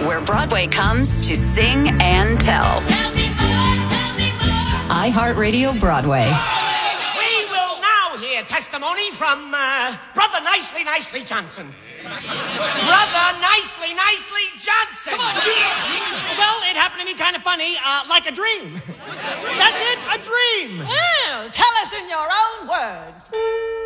where Broadway comes to sing and tell. Tell me more, tell me more. iHeartRadio Broadway. We will now hear testimony from Brother Nicely Johnson. Brother Nicely Johnson. Come on, well, it happened to me kind of funny, like a dream. That's it, a dream. Well, tell us in your own words.